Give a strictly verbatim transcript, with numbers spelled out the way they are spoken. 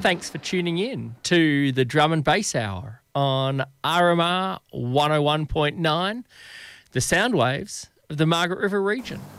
thanks for tuning in to the Drum and Bass Hour on R M R one oh one point nine, the sound waves of the Margaret River region.